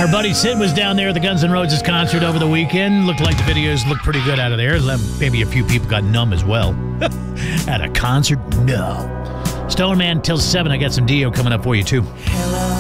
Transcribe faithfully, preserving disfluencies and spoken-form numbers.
Our buddy Sid was down there at the Guns N' Roses concert over the weekend. Looked like the videos looked pretty good out of there. Maybe a few people got numb as well. At a concert? No. Stoner Man till seven. I got some Dio coming up for you, too. Hello.